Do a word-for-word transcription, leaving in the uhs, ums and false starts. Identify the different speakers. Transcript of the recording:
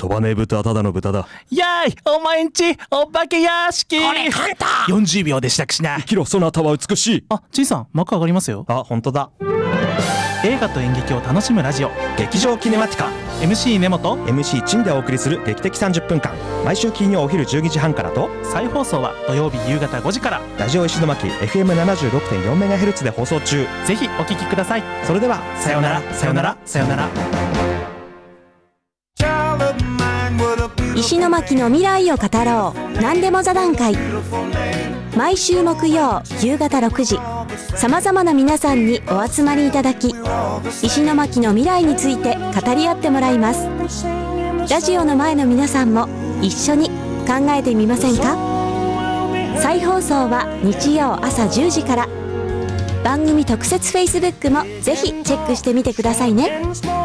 Speaker 1: 飛ばねえ豚はただの豚だ。
Speaker 2: やーい、お前んちお化け屋敷。
Speaker 3: これ簡単。
Speaker 2: よんじゅうびょうで支度しな。
Speaker 1: 生きろ、そなたは美しい。
Speaker 2: あ、じいさん幕上がりますよ。
Speaker 1: あ、本当だ。
Speaker 2: 映画と演劇を楽しむラジオ、
Speaker 1: 劇場キネマティカ。
Speaker 2: エムシー 根本、
Speaker 1: エムシー チンでお送りする劇的さんじゅっぷんかん、毎週金曜お昼じゅうにじはんからと、
Speaker 2: 再放送は土曜日夕方ごじから。
Speaker 1: ラジオ石巻 エフエムななじゅうろくてんよんメガヘルツ で放送中。
Speaker 2: ぜひお聞きください。
Speaker 1: それではさようなら、さようなら、さようなら。
Speaker 4: 石巻の未来を語ろう、何でも座談会。毎週木曜夕方ろくじ、さまざまな皆さんにお集まりいただき、石巻の未来について語り合ってもらいます。ラジオの前の皆さんも一緒に考えてみませんか。再放送は日曜朝じゅうじから。番組特設 フェイスブック もぜひチェックしてみてくださいね。